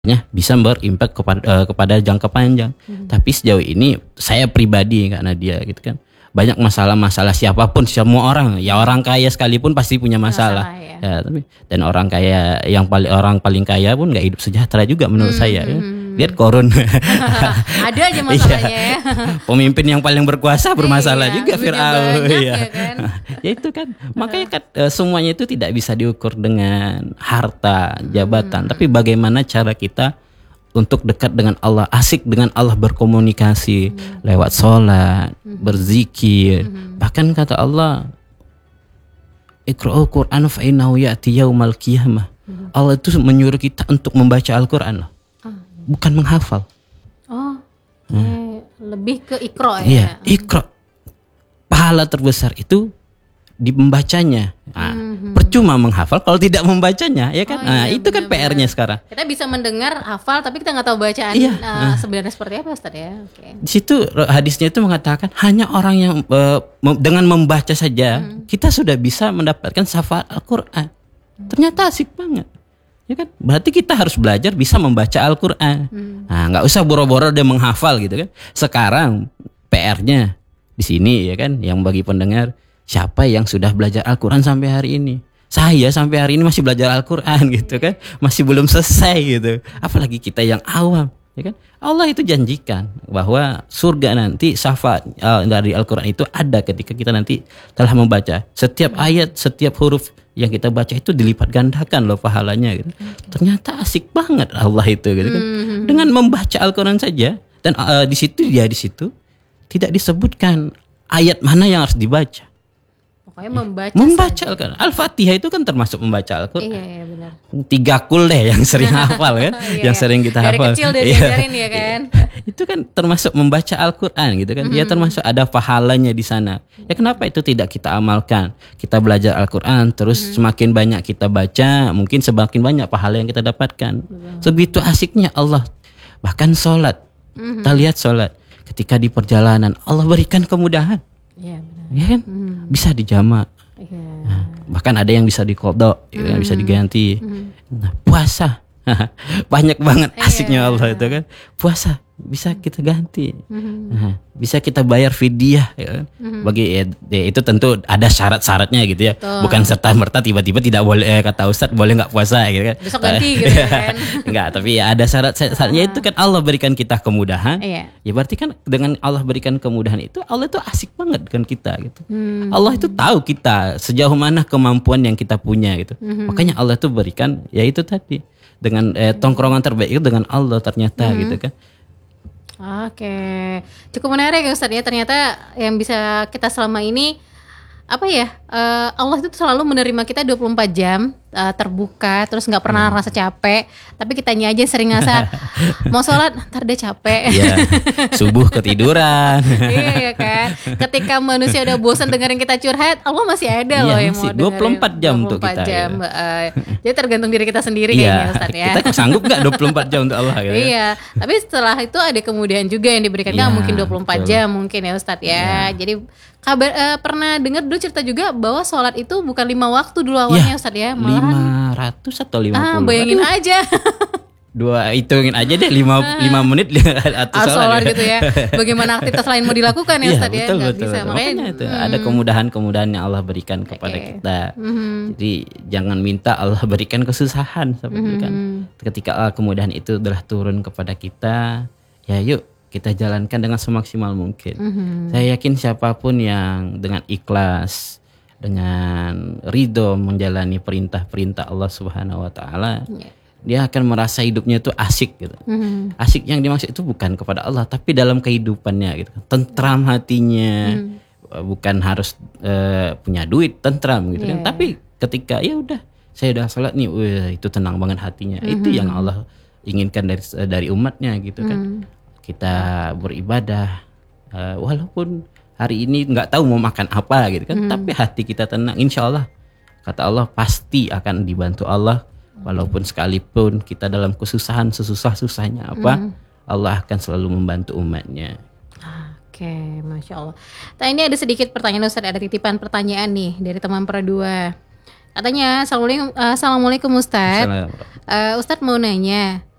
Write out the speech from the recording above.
bisa berimpact kepada jangka panjang. Tapi sejauh ini saya pribadi Kak Nadia gitu kan, banyak masalah-masalah siapapun, semua orang, ya orang kaya sekalipun pasti punya masalah. Ya, tapi dan orang kaya orang paling kaya pun nggak hidup sejahtera juga menurut saya. Ya. Lihat Korun. Ada aja masalahnya ya. Pemimpin yang paling berkuasa bermasalah juga Fir'aun. Ya kan? Ya itu kan. Makanya kan semuanya itu tidak bisa diukur dengan harta, jabatan, tapi bagaimana cara kita untuk dekat dengan Allah, asik dengan Allah, berkomunikasi lewat sholat, berzikir. Bahkan kata Allah, Iqra'ul Qur'an fa innahu ya'ti yaumal qiyamah. Allah itu menyuruh kita untuk membaca Al-Qur'an loh. Bukan menghafal. Lebih ke Iqra' ya. Iya, Iqra'. Pahala terbesar itu di membacanya. Percuma menghafal kalau tidak membacanya, ya kan? Itu kan PR-nya sekarang. Kita bisa mendengar, hafal, tapi kita nggak tahu bacaan sebenarnya seperti apa, Ustaz ya. Di situ hadisnya itu mengatakan hanya orang yang dengan membaca saja kita sudah bisa mendapatkan syafaat Al-Qur'an. Ternyata asik banget. Ya kan? Berarti kita harus belajar bisa membaca Al-Qur'an. Nah, nggak usah boro-boro dia menghafal gitu kan. Sekarang PR-nya di sini ya kan, yang bagi pendengar, siapa yang sudah belajar Al-Quran sampai hari ini? Saya sampai hari ini masih belajar Al-Quran gitu kan, masih belum selesai gitu. Apalagi kita yang awam, ya kan? Allah itu janjikan bahwa surga nanti syafaat dari Al-Quran itu ada ketika kita nanti telah membaca. Setiap ayat, setiap huruf yang kita baca itu dilipat gandakan loh pahalanya gitu. Ternyata asik banget Allah itu gitu kan. Dengan membaca Al-Quran saja, dan di situ tidak disebutkan ayat mana yang harus dibaca. Pokoknya membaca Al-Quran. Al-Fatihah itu kan termasuk membaca Al-Quran. Iya benar. 3 kul deh yang sering hafal kan, yang sering kita hafal. Dari kecil udah diajarin ya kan. Itu kan termasuk membaca Al-Quran gitu kan. Ya termasuk ada pahalanya di sana. Ya kenapa itu tidak kita amalkan? Kita belajar Al-Quran terus semakin banyak kita baca, mungkin semakin banyak pahala yang kita dapatkan. Sebegitu asiknya Allah. Bahkan sholat. Kita lihat sholat. Ketika di perjalanan Allah berikan kemudahan. Iya benar. Ya kan? Bisa dijamak. Nah, bahkan ada yang bisa diqadha, yang bisa diganti. Nah, puasa. Banyak banget asiknya Allah itu kan. Puasa bisa kita ganti. Nah, bisa kita bayar fidyah ya kan? Bagi itu tentu ada syarat-syaratnya gitu ya. Bukan serta-merta tiba-tiba tidak boleh, kata Ustadz boleh enggak puasa gitu kan. Besok ganti gitu kan. Enggak, tapi ya ada syarat-syaratnya itu kan. Allah berikan kita kemudahan. Ya berarti kan dengan Allah berikan kemudahan itu, Allah itu asik banget dengan kita gitu. Allah itu tahu kita sejauh mana kemampuan yang kita punya gitu. Makanya Allah itu berikan, ya itu tadi, dengan tongkrongan terbaik itu dengan Allah ternyata gitu kan. Oke, cukup menarik ya Ustadz ya. Ternyata yang bisa kita selama ini Allah itu selalu menerima kita 24 jam terbuka, terus nggak pernah rasa capek. Tapi kitanya aja sering ngerasa mau sholat ntar deh capek. Iya, subuh ketiduran. Iya kan. Ketika manusia udah bosan dengerin kita curhat, Allah masih ada loh yang mau dengerin. 24 jam untuk kita. 24 jam. Jadi tergantung diri kita sendiri kayaknya Ustadz ya. Kita sanggup nggak 24 jam untuk Allah gitu. Iya. Tapi setelah itu ada kemudian juga yang diberikan, mungkin 24 jam mungkin ya Ustadz ya. Jadi pernah dengar dulu cerita juga bahwa sholat itu bukan 5 waktu dulu awalnya Ustadz ya, malah 500 atau 50. Bayangin aja. Hitungin aja deh 5 menit atau sholat gitu ya. Bagaimana aktivitas lain mau dilakukan ya Ustadz ya? Betul. Bisa. Makanya itu ada kemudahan-kemudahan yang Allah berikan kepada kita. Jadi jangan minta Allah berikan kesusahan seperti kan. Ketika kemudahan itu telah turun kepada kita, ya yuk kita jalankan dengan semaksimal mungkin. Saya yakin siapapun yang dengan ikhlas, dengan ridho menjalani perintah-perintah Allah Subhanahu wa taala, dia akan merasa hidupnya itu asik gitu. Asik yang dimaksud itu bukan kepada Allah, tapi dalam kehidupannya gitu. Tentram hatinya. Bukan harus punya duit, tentram gitu kan. Tapi ketika ya udah, saya udah sholat nih, itu tenang banget hatinya. Itu yang Allah inginkan dari umatnya gitu kan. Kita beribadah walaupun hari ini nggak tahu mau makan apa gitu kan, tapi hati kita tenang, insya Allah kata Allah pasti akan dibantu Allah. Walaupun sekalipun kita dalam kesusahan, sesusah-susahnya apa, Allah akan selalu membantu umatnya. Oke, Masya Allah. Nah ini ada sedikit pertanyaan Ustadz, ada titipan pertanyaan nih dari teman Perdua. Katanya, Assalamualaikum Ustadz. Ustadz mau nanya,